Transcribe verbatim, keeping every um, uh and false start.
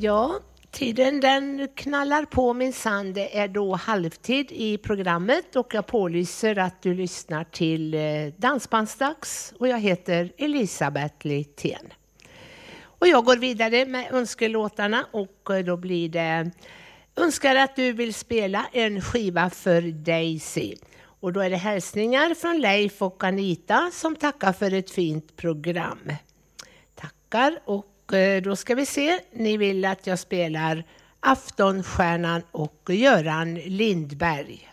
Ja, tiden den knallar på minsann. Det är då halvtid i programmet och jag pålyser att du lyssnar till Dansbandsdags och jag heter Elisabeth Littén. Och jag går vidare med önskelåtarna och då blir det önskar att du vill spela en skiva för Daisy. Och då är det hälsningar från Leif och Anita som tackar för ett fint program. Tackar och då ska vi se. Ni vill att jag spelar Aftonstjärnan och Göran Lindberg.